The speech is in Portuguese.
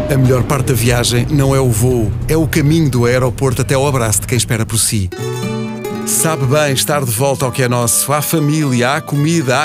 A melhor parte da viagem não é o voo, é o caminho do aeroporto até ao abraço de quem espera por si. Sabe bem estar de volta ao que é nosso. Há família, há comida, há